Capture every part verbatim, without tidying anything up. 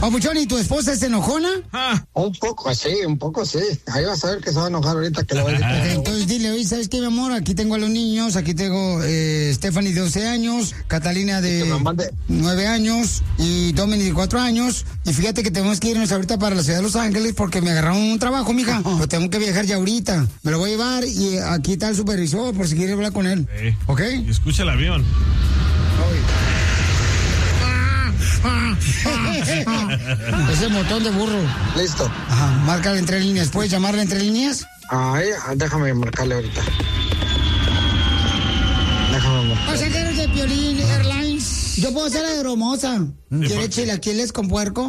Papuchón, ¿y tu esposa es enojona? Ah. Un poco, sí, un poco, sí. Ahí vas a ver que se va a enojar ahorita que le voy a decir. Okay, entonces dile, oye, ¿sabes qué, mi amor? Aquí tengo a los niños, aquí tengo eh, Stephanie de doce años, Catalina de nueve años y Dominic de cuatro años. Y fíjate que tenemos que irnos ahorita para la ciudad de Los Ángeles porque me agarraron un trabajo, mija. Pero tengo que viajar ya ahorita. Me lo voy a llevar y aquí está el supervisor por si quieres hablar con él. Sí. ¿Ok? Y escucha el avión. Ese botón de burro. Listo. Ajá, márcale entre líneas. ¿Puedes llamarle entre líneas? Ahí, déjame marcarle ahorita. Déjame marcarle. Pasajeros de Piolín Airlines. Yo puedo ser aeromoza. ¿Quiere chilaquiles con puerco?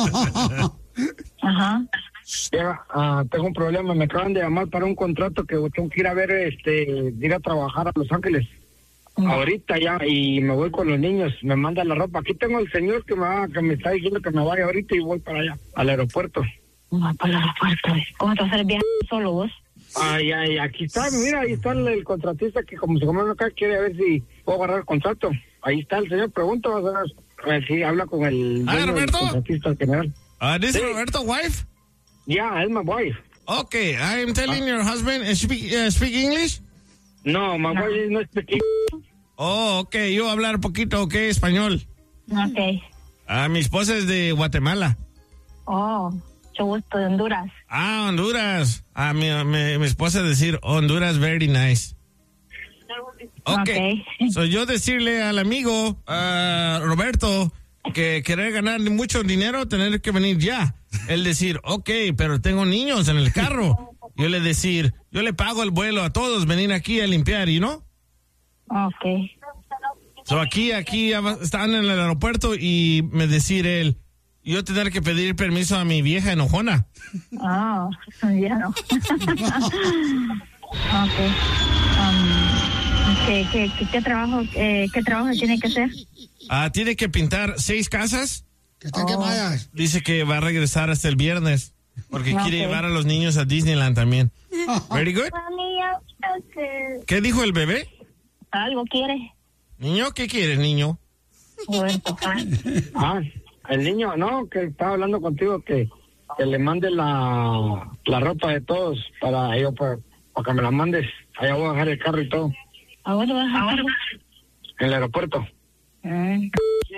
Ajá. Ya, uh, tengo un problema. Me acaban de llamar para un contrato que tengo que ir a ver, este, ir a trabajar a Los Ángeles. Ahorita ya, y me voy con los niños, me manda la ropa. Aquí tengo al señor que me va, que me está diciendo que me vaya ahorita y voy para allá, al aeropuerto. Va para el aeropuerto. ¿Cómo te vas a hacer viaje solo vos? Ay, ay, aquí está, mira, ahí está el, el contratista que como se come acá quiere ver si puedo agarrar el contrato. Ahí está el señor, pregunta, vas a ver, a ver si habla con el, ah, Roberto. el contratista general. Uh, this sí. is Roberto wife? Yeah, it's my wife. Okay, I am telling uh, your husband, uh, speak, uh, speak English? No, my no. wife is not speaking. Oh, ok, yo hablar poquito, ok, español. Ok. Ah, mi esposa es de Guatemala. Oh, mucho gusto, de Honduras. Ah, Honduras. Ah, mi, mi, mi esposa decir Honduras very nice. Ok. okay. So yo decirle al amigo, uh, Roberto, que querer ganar mucho dinero, tener que venir ya. Él decir, ok, pero tengo niños en el carro. Yo le decir, yo le pago el vuelo a todos, venir aquí a limpiar, ¿y no? Ok. So aquí, aquí están en el aeropuerto y me decir él, yo tener que pedir permiso a mi vieja enojona. Ah, oh, ya no. Ok. Um, ¿qué, qué, qué, qué trabajo, eh, qué trabajo tiene que hacer? Ah, tiene que pintar seis casas. Que están oh. quemadas. Dice que va a regresar hasta el viernes porque okay. quiere llevar a los niños a Disneyland también. Very good. ¿Qué dijo el bebé? Algo quiere. ¿Niño? ¿Qué quieres, niño? Ah, el niño, no, que estaba hablando contigo que, que le mande la, la ropa de todos para yo para, para que me la mandes. Allá voy a dejar el carro y todo. ¿A dónde vas a dejar? En el aeropuerto. Mm.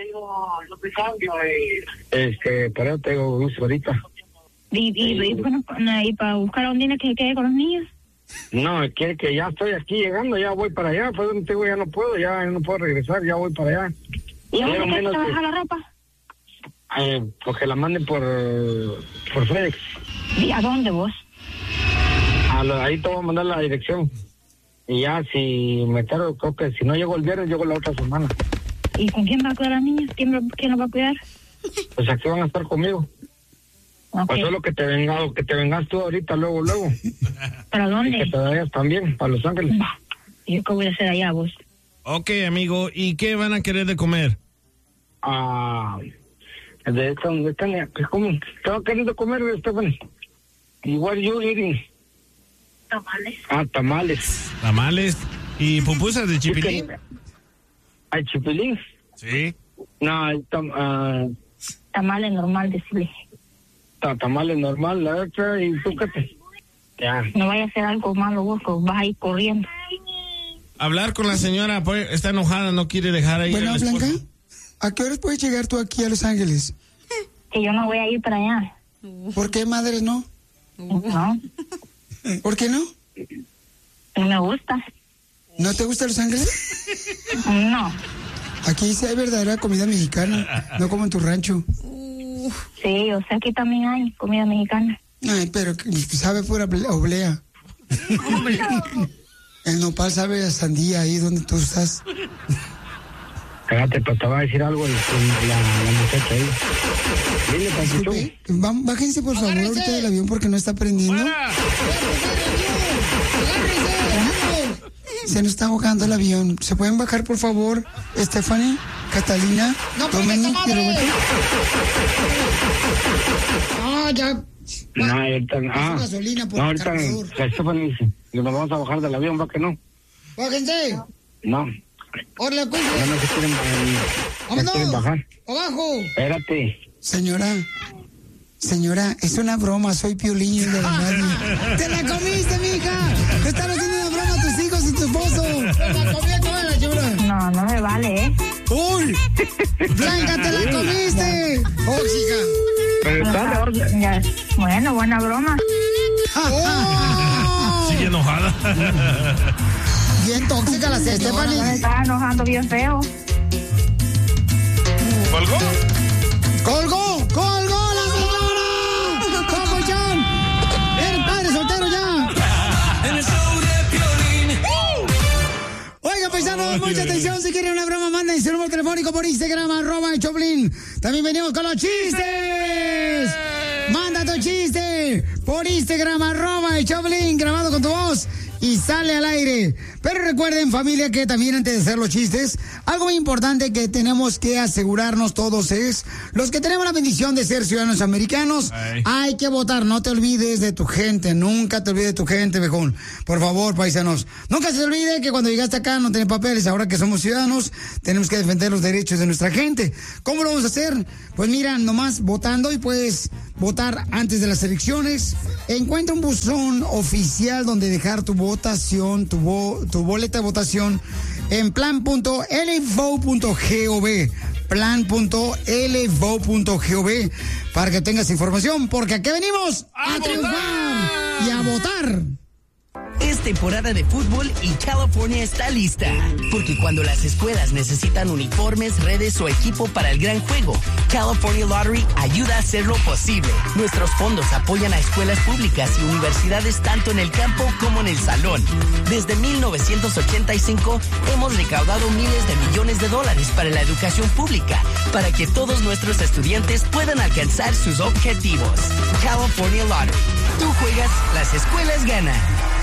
Este, pero te digo, ahorita. ¿Y, y, y, bueno, y para buscar a un niño que se quede con los niños? No, quiere que ya estoy aquí llegando, ya voy para allá, pues donde digo, ya no puedo, ya no puedo regresar, ya voy para allá. ¿Y dónde quieres que trabaja la ropa? Eh, porque la manden por, por FedEx. ¿Y a dónde vos? A lo, ahí te voy a mandar la dirección. Y ya, si me tardo, creo que si no llego el viernes, llego la otra semana. ¿Y con quién va a cuidar a los niños? ¿Quién, quién los va a cuidar? Pues aquí van a estar conmigo. Okay. Pues solo que te venga, que te vengas tú ahorita, luego, luego. ¿Para dónde? Y que te vayas también, para Los Ángeles. ¿Y qué voy a hacer allá, vos? Ok, amigo, ¿y qué van a querer de comer? Ah, de esta, de esta, ¿cómo? Estaba queriendo comer, Stephanie. ¿Y what are you eating? Tamales. Ah, tamales. Tamales. ¿Y pupusas de chipilín? ¿Hay chipilín? Sí. No, hay tam, uh, tamales normal, decirle. Tamales normal, la otra, y tú qué te... Ya. No vaya a hacer algo malo vos, que vas a ir corriendo. Hablar con la señora, pues, está enojada, no quiere dejar ahí. Bueno, Blanca, ¿a qué horas puedes llegar tú aquí a Los Ángeles? Que yo no voy a ir para allá. ¿Por qué, madre, no? No. ¿Por qué no? No me gusta. ¿No te gusta Los Ángeles? No. Aquí sí hay verdadera comida mexicana, no como en tu rancho. Sí, o sea, aquí también hay comida mexicana. Ay, pero sabe pura oblea. El nopal sabe a sandía ahí donde tú estás. Cállate, pero te va a decir algo la, la, la muchacha ahí. Dile, Paquito. Bájense, por favor, ahorita del avión porque no está prendiendo. Se nos está ahogando el avión. ¿Se pueden bajar, por favor, Stephanie, Catalina, no, Dominic y Roberto? Ah, ya. No, ahorita no. Ah, gasolina por no, ahorita Stephanie dice que nos vamos a bajar del avión, ¿va que no? Bájense. No. Orle, cuídense. No, no se quieren, no se quieren bajar. Abajo. Espérate. Señora, señora, es una broma, soy Piolín de la radio. ¡Te la comiste, mija! ¡Te están haciendo una broma a tus hijos y tu esposo! ¡Te la comí toda la señora! No, no me vale, ¿eh? ¡Uy! ¡Blanca, te la comiste! ¡Tóxica! Ya, bueno, buena broma. Oh. Sigue enojada. Bien tóxica la Stephanie. Me está enojando bien feo. ¿Colgó? ¡Colgó! ¡Colgó la señora! ¡Papuchón! ¡Eres padre soltero ya! En el show de Piolín. Oiga, paisanos, mucha atención. Si quieren una broma, manden su número telefónico por Instagram, arroba el Choplin. También venimos con los chistes. Manda tu chiste por Instagram, arroba el Choplin, grabado con tu voz. Y sale al aire. Pero recuerden, familia, que también antes de hacer los chistes, algo muy importante que tenemos que asegurarnos todos es, los que tenemos la bendición de ser ciudadanos americanos, Ay. hay que votar. No te olvides de tu gente. Nunca te olvides de tu gente, viejón. Por favor, paisanos. Nunca se olvide que cuando llegaste acá no tenés papeles. Ahora que somos ciudadanos, tenemos que defender los derechos de nuestra gente. ¿Cómo lo vamos a hacer? Pues mira, nomás votando y puedes votar antes de las elecciones. Encuentra un buzón oficial donde dejar tu votación, tu, vo, tu boleta de votación en plan punto l vote punto gov, plan punto l vote punto gov, para que tengas información, porque aquí venimos a, a triunfar y a votar. Es temporada de fútbol y California está lista. Porque cuando las escuelas necesitan uniformes, redes o equipo para el gran juego, California Lottery ayuda a hacerlo posible. Nuestros fondos apoyan a escuelas públicas y universidades tanto en el campo como en el salón. Desde mil novecientos ochenta y cinco hemos recaudado miles de millones de dólares para la educación pública, para que todos nuestros estudiantes puedan alcanzar sus objetivos. California Lottery. Tú juegas, las escuelas ganan.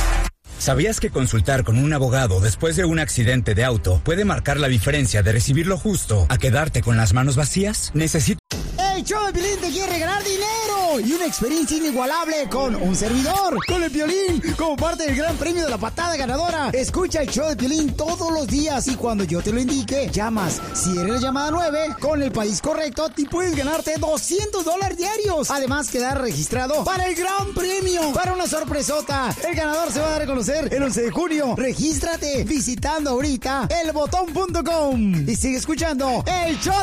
¿Sabías que consultar con un abogado después de un accidente de auto puede marcar la diferencia de recibir lo justo a quedarte con las manos vacías? Necesito... El show de Piolín te quiere regalar dinero y una experiencia inigualable con un servidor, con el Piolín, como parte del gran premio de la patada ganadora. Escucha el show de Piolín todos los días y cuando yo te lo indique, llamas. Si eres la llamada nueve, con el país correcto, te puedes ganarte doscientos dólares diarios. Además, quedar registrado para el gran premio, para una sorpresota. El ganador se va a dar a conocer el once de junio. Regístrate visitando ahorita el botón punto com y sigue escuchando el show